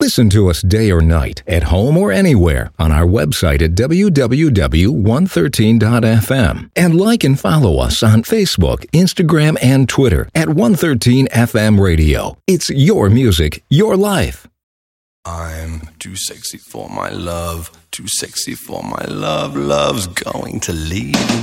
Listen to us day or night, at home or anywhere, on our website at www.113.fm. And like and follow us on Facebook, Instagram, and Twitter at 113FM Radio. It's your music, your life. I'm too sexy for my love, too sexy for my love. Love's going to leave